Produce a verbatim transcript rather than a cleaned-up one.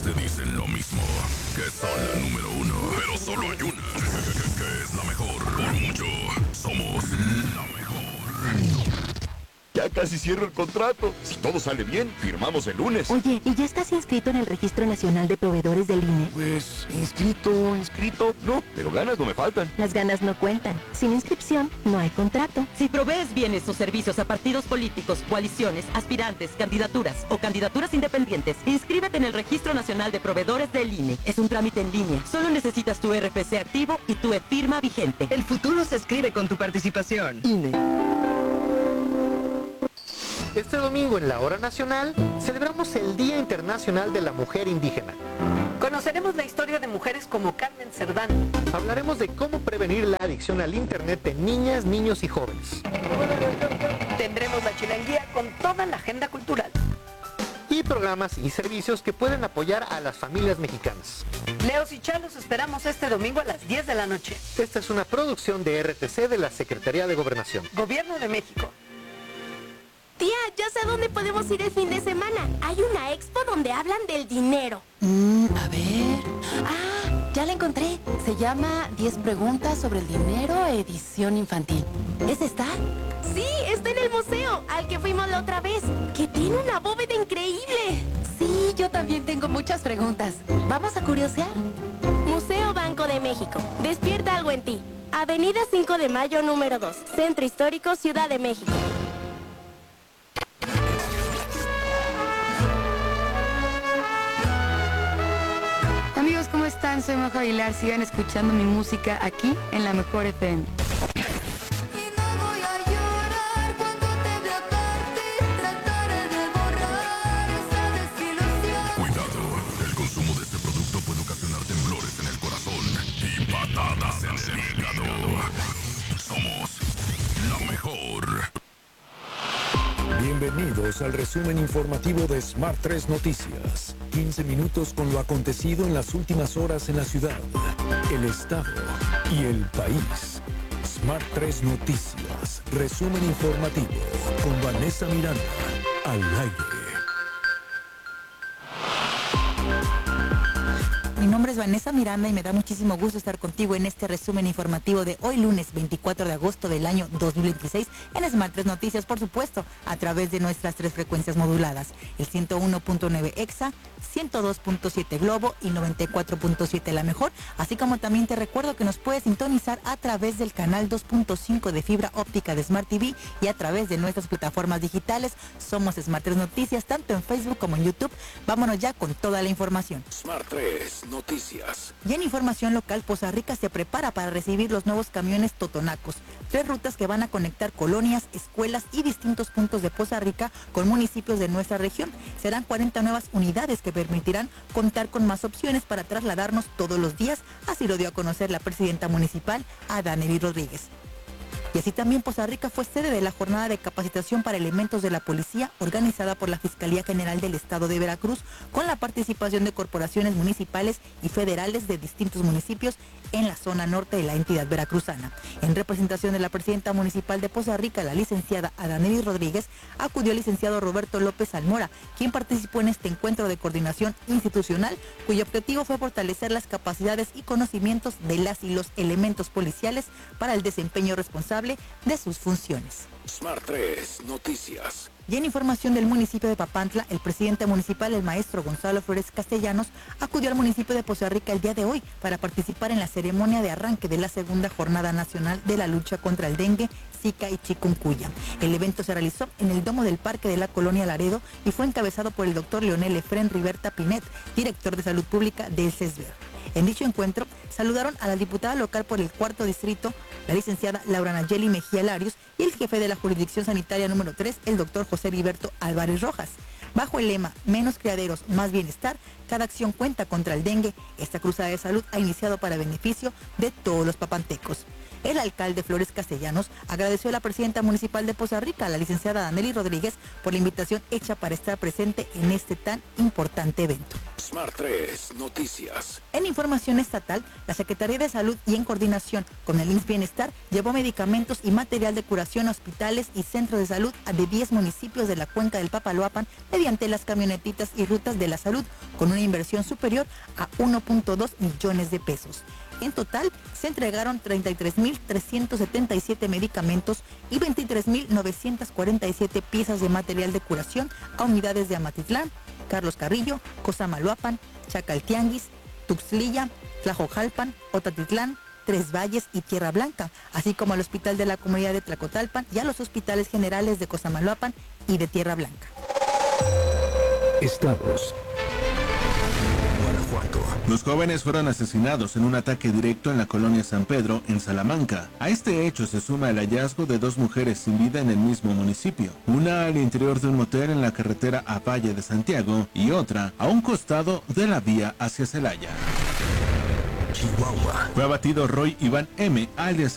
te dicen lo mismo, que son la número uno. Pero solo hay una, que es la mejor. Por mucho, somos la mejor. Ya casi cierro el contrato. Si todo sale bien, firmamos el lunes. Oye, ¿y ya estás inscrito en el Registro Nacional de Proveedores del I N E? Pues, inscrito, inscrito, no, pero ganas no me faltan. Las ganas no cuentan. Sin inscripción, no hay contrato. Si provees bienes o servicios a partidos políticos, coaliciones, aspirantes, candidaturas o candidaturas independientes, inscríbete en el Registro Nacional de Proveedores del I N E. Es un trámite en línea. Solo necesitas tu R F C activo y tu e-firma vigente. El futuro se escribe con tu participación. I N E. Este domingo en la Hora Nacional celebramos el Día Internacional de la Mujer Indígena. Conoceremos la historia de mujeres como Carmen Cerdán. Hablaremos de cómo prevenir la adicción al Internet de niñas, niños y jóvenes. Tendremos la chilanguía con toda la agenda cultural. Y programas y servicios que pueden apoyar a las familias mexicanas. Leos y Chalos esperamos este domingo a las diez de la noche. Esta es una producción de R T C de la Secretaría de Gobernación. Gobierno de México. Tía, ya sé dónde podemos ir el fin de semana. Hay una expo donde hablan del dinero. Mm, a ver... Ah, ya la encontré. Se llama diez preguntas sobre el dinero, edición infantil. ¿Es esta? Sí, está en el museo, al que fuimos la otra vez, que tiene una bóveda increíble. Sí, yo también tengo muchas preguntas. ¿Vamos a curiosear? Museo Banco de México. Despierta algo en ti. Avenida cinco de Mayo, número dos. Centro Histórico, Ciudad de México. Amigos, ¿cómo están? Soy Majo Aguilar. Sigan escuchando mi música aquí en La Mejor F M. Cuidado, el consumo de este producto puede ocasionar temblores en el corazón y patadas en el hígado. Somos la mejor. Bienvenidos al resumen informativo de Smart tres Noticias. quince minutos con lo acontecido en las últimas horas en la ciudad, el estado y el país. Smart tres Noticias, resumen informativo con Vanessa Miranda, al aire. Mi nombre es Vanessa Miranda y me da muchísimo gusto estar contigo en este resumen informativo de hoy lunes veinticuatro de agosto del año dos mil veintiséis en Smart tres Noticias, por supuesto, a través de nuestras tres frecuencias moduladas, el ciento uno punto nueve Exa, ciento dos punto siete Globo y noventa y cuatro punto siete La Mejor, así como también te recuerdo que nos puedes sintonizar a través del canal dos punto cinco de fibra óptica de Smart T V y a través de nuestras plataformas digitales. Somos Smart tres Noticias, tanto en Facebook como en YouTube. Vámonos ya con toda la información. Smart tres Noticias. Y en información local, Poza Rica se prepara para recibir los nuevos camiones Totonacos, tres rutas que van a conectar colonias, escuelas y distintos puntos de Poza Rica con municipios de nuestra región. Serán cuarenta nuevas unidades que permitirán contar con más opciones para trasladarnos todos los días, así lo dio a conocer la presidenta municipal, Adanely Rodríguez. Y así también Poza Rica fue sede de la jornada de capacitación para elementos de la policía organizada por la Fiscalía General del Estado de Veracruz, con la participación de corporaciones municipales y federales de distintos municipios en la zona norte de la entidad veracruzana. En representación de la presidenta municipal de Poza Rica, la licenciada Adanely Rodríguez, acudió el licenciado Roberto López Almora, quien participó en este encuentro de coordinación institucional, cuyo objetivo fue fortalecer las capacidades y conocimientos de las y los elementos policiales para el desempeño responsable de sus funciones. Smart tres Noticias. Y en información del municipio de Papantla, el presidente municipal, el maestro Gonzalo Flores Castellanos, acudió al municipio de Poza Rica el día de hoy para participar en la ceremonia de arranque de la segunda jornada nacional de la lucha contra el dengue, zika y chikungunya. El evento se realizó en el domo del Parque de la Colonia Laredo y fue encabezado por el doctor Leonel Efrén Riberta Pinet, director de Salud Pública del CESBER. En dicho encuentro, saludaron a la diputada local por el cuarto distrito, la licenciada Laura Nayeli Mejía Larios, y el jefe de la jurisdicción sanitaria número tres, el doctor José Heriberto Álvarez Rojas. Bajo el lema Menos criaderos, más bienestar, cada acción cuenta contra el dengue, esta cruzada de salud ha iniciado para beneficio de todos los papantecos. El alcalde Flores Castellanos agradeció a la presidenta municipal de Poza Rica, la licenciada Adanely Rodríguez, por la invitación hecha para estar presente en este tan importante evento. Smart tres Noticias. En información estatal, la Secretaría de Salud y en coordinación con el I M S S Bienestar llevó medicamentos y material de curación a hospitales y centros de salud de diez municipios de la cuenca del Papaloapan mediante las camionetitas y rutas de la salud, con una inversión superior a uno punto dos millones de pesos. En total, se entregaron treinta y tres mil trescientos setenta y siete medicamentos y veintitrés mil novecientas cuarenta y siete piezas de material de curación a unidades de Amatitlán, Carlos Carrillo, Cosamaloapan, Chacaltianguis, Tuxtla, Tlajojalpan, Otatitlán, Tres Valles y Tierra Blanca, así como al Hospital de la Comunidad de Tlacotalpan y a los hospitales generales de Cosamaloapan y de Tierra Blanca. Estados. Los jóvenes fueron asesinados en un ataque directo en la colonia San Pedro, en Salamanca. A este hecho se suma el hallazgo de dos mujeres sin vida en el mismo municipio. Una al interior de un motel en la carretera a Valle de Santiago y otra a un costado de la vía hacia Celaya. Chihuahua. Fue abatido Roy Iván M., alias